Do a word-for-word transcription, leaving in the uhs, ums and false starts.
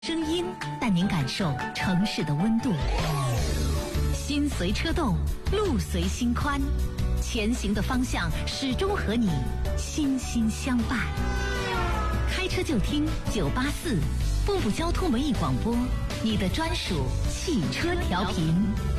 声音带您感受城市的温度。心随车动，路随心宽，前行的方向始终和你心心相伴。开车就听九八四，步步交通文艺广播，你的专属汽车调频。